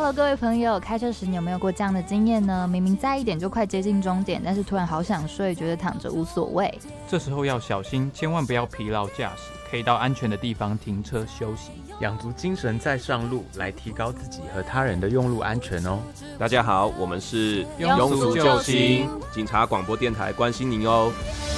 Hello， 各位朋友，开车时你有没有过这样的经验呢？明明在1点就快接近终点，但是突然好想睡，觉得躺着无所谓。 这时候要小心，千万不要疲劳驾驶，可以到安全的地方停车休息， 养足精神再上路，来提高自己和他人的用路安全哦。 大家好，我们是庸俗救星警察广播电台，关心您哦。